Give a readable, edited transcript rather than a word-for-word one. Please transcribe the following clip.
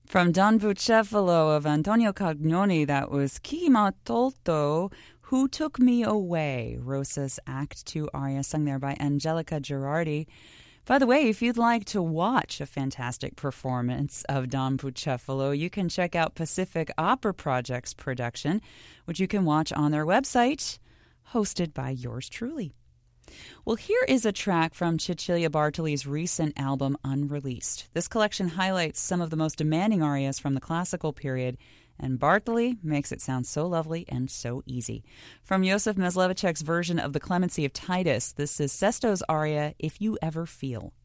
From Don Bucefalo of Antonio Cagnoni, that was Chi m'ha tolto, Who Took Me Away, Rosa's Act 2 aria, sung there by Angelica Girardi. By the way, if you'd like to watch a fantastic performance of Don Bucefalo, you can check out Pacific Opera Project's production, which you can watch on their website, hosted by yours truly. Well, here is a track from Cecilia Bartoli's recent album, Unreleased. This collection highlights some of the most demanding arias from the classical period, and Bartoli makes it sound so lovely and so easy. From Josef Meslevicek's version of The Clemency of Titus, this is Sesto's aria, If You Ever Feel.